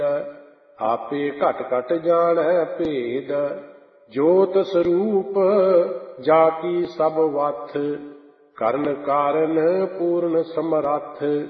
ਆਪੇ ਘਟ ਘਟ ਜਾਣੈ ਭੇਦ, ਜੋਤ ਸਰੂਪ ਜਾ ਕੀ ਸਭ ਵਥ, ਕਰਨ ਕਾਰਨ ਪੂਰਨ ਸਮਰੱਥ।